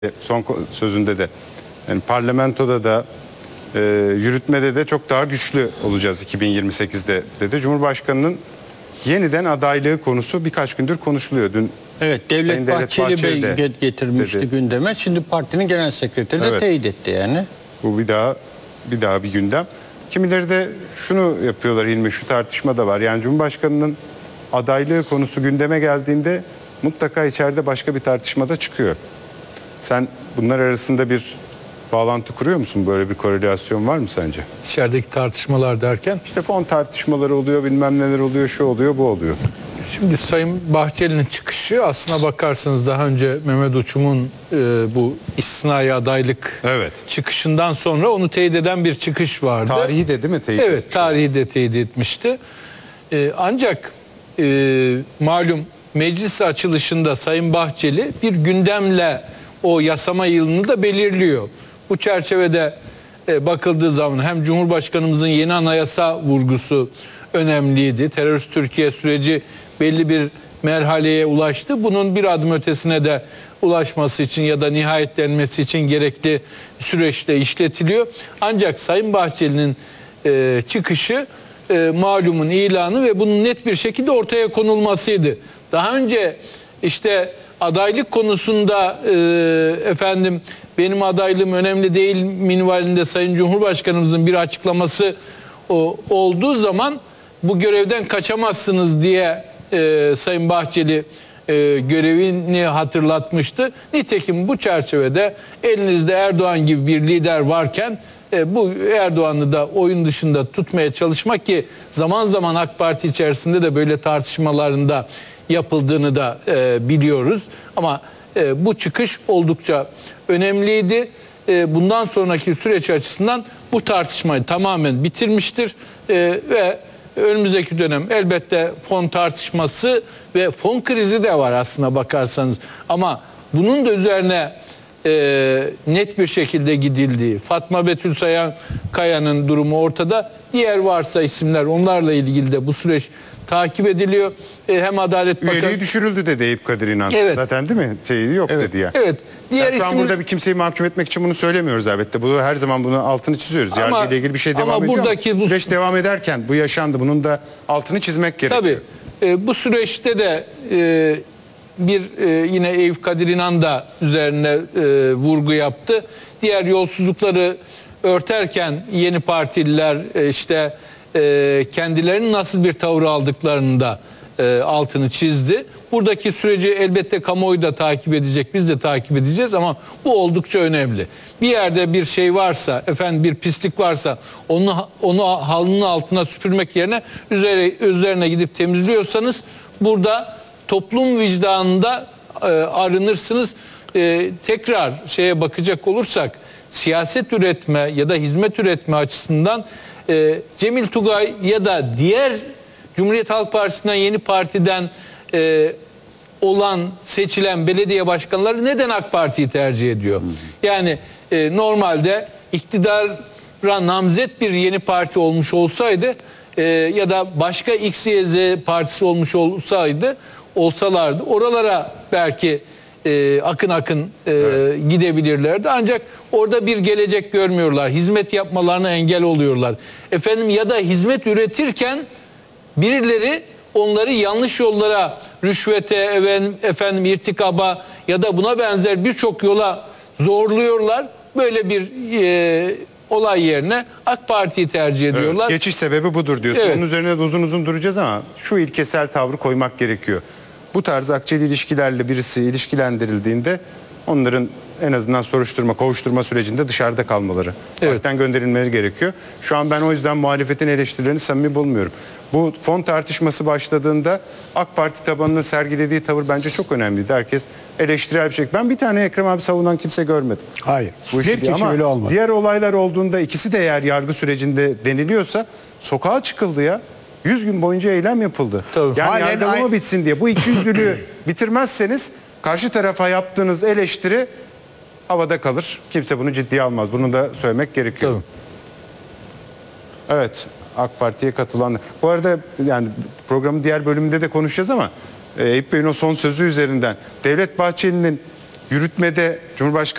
son sözünde de yani parlamentoda da yürütmede de çok daha güçlü olacağız 2028'de dedi. Cumhurbaşkanının yeniden adaylığı konusu birkaç gündür konuşuluyor. Dün evet, Devlet Bahçeli Bey getirmişti dedi gündeme. Şimdi partinin genel sekreteri de teyit etti yani. Bu bir daha bir gündem. Kimileri de şunu yapıyorlar, Hilmi, şu tartışma da var. Yani Cumhurbaşkanının adaylığı konusu gündeme geldiğinde mutlaka içeride başka bir tartışma da çıkıyor. Sen bunlar arasında bir bağlantı kuruyor musun? Böyle bir korelasyon var mı sence? İçerideki tartışmalar derken? İşte fon tartışmaları oluyor, bilmem neler oluyor, şu oluyor, bu oluyor. Şimdi Sayın Bahçeli'nin çıkışı, aslına bakarsanız daha önce Mehmet Uçum'un bu istisnai adaylık çıkışından sonra onu teyit eden bir çıkış vardı. Tarihi de değil mi teyit? Evet, tarihi de teyit etmişti. Ancak malum meclis açılışında Sayın Bahçeli bir gündemle o yasama yılını da belirliyor. Bu çerçevede bakıldığı zaman hem Cumhurbaşkanımızın yeni anayasa vurgusu önemliydi. Terörist Türkiye süreci belli bir merhaleye ulaştı. Bunun bir adım ötesine de ulaşması için ya da nihayetlenmesi için gerekli süreçte işletiliyor. Ancak Sayın Bahçeli'nin çıkışı malumun ilanı ve bunun net bir şekilde ortaya konulmasıydı. Daha önce işte adaylık konusunda benim adaylığım önemli değil minvalinde Sayın Cumhurbaşkanımızın bir açıklaması olduğu zaman bu görevden kaçamazsınız diye Sayın Bahçeli görevini hatırlatmıştı. Nitekim bu çerçevede elinizde Erdoğan gibi bir lider varken bu Erdoğan'ı da oyun dışında tutmaya çalışmak, ki zaman zaman AK Parti içerisinde de böyle tartışmalarında yapıldığını da biliyoruz. Ama bu çıkış oldukça önemliydi. Bundan sonraki süreç açısından bu tartışmayı tamamen bitirmiştir. Ve önümüzdeki dönem elbette fon tartışması ve fon krizi de var aslına bakarsanız. Ama bunun da üzerine net bir şekilde gidildiği, Fatma Betül Kaya'nın durumu ortada. Diğer varsa isimler, onlarla ilgili de bu süreç takip ediliyor. Hem Adalet Bakanı... Üyeliği düşürüldü dedi Eyüp Kadir İnan. Evet. Zaten değil mi? Şeyi yok dedi ya. Evet. Diğer isim... burada bir kimseyi mahkum etmek için bunu söylemiyoruz elbette. Bu her zaman bunu altını çiziyoruz. Yargıyla ilgili bir şey devam ediyor ama süreç devam ederken bu yaşandı. Bunun da altını çizmek gerekiyor. Tabii. Bu süreçte de yine Eyüp Kadir İnan da üzerine vurgu yaptı. Diğer yolsuzlukları örterken yeni partililer kendilerinin nasıl bir tavır aldıklarını da altını çizdi. Buradaki süreci elbette kamuoyu da takip edecek, biz de takip edeceğiz ama bu oldukça önemli. Bir yerde bir şey varsa, bir pislik varsa onu halının altına süpürmek yerine üzerine gidip temizliyorsanız burada toplum vicdanında arınırsınız. Tekrar şeye bakacak olursak, siyaset üretme ya da hizmet üretme açısından Cemil Tugay ya da diğer Cumhuriyet Halk Partisi'nden, yeni partiden olan seçilen belediye başkanları neden AK Parti'yi tercih ediyor? Yani normalde iktidara namzet bir yeni parti olmuş olsaydı ya da başka X, Y, Z partisi olmuş olsalardı oralara belki akın gidebilirlerdi. Ancak orada bir gelecek görmüyorlar. Hizmet yapmalarına engel oluyorlar. Ya da hizmet üretirken birileri onları yanlış yollara, rüşvete, irtikaba ya da buna benzer birçok yola zorluyorlar. Böyle bir olay yerine AK Parti'yi tercih ediyorlar. Evet, geçiş sebebi budur diyorsun. Evet. Onun üzerine de uzun uzun duracağız ama şu ilkesel tavrı koymak gerekiyor. Bu tarz akçeli ilişkilerle birisi ilişkilendirildiğinde onların en azından kovuşturma sürecinde dışarıda kalmaları, partiden gönderilmeleri gerekiyor. Şu an ben o yüzden muhalefetin eleştirilerini samimi bulmuyorum. Bu fon tartışması başladığında AK Parti tabanının sergilediği tavır bence çok önemliydi. Herkes eleştirel bir şey. Ben bir tane Ekrem abi savunan kimse görmedim. Hayır. Bu işi değil. Ama öyle olmadı. Diğer olaylar olduğunda ikisi de eğer yargı sürecinde deniliyorsa sokağa çıkıldı ya. 100 gün boyunca eylem yapıldı. Tabii. Yani yargılama bitsin diye. Bu ikiyüzlülüğü bitirmezseniz karşı tarafa yaptığınız eleştiri havada kalır. Kimse bunu ciddiye almaz. Bunu da söylemek gerekiyor. Tabii. Evet. AK Parti'ye katılan. Bu arada yani programın diğer bölümünde de konuşacağız ama Eyüp Bey'in o son sözü üzerinden Devlet Bahçeli'nin Yürütmede Cumhurbaşkanı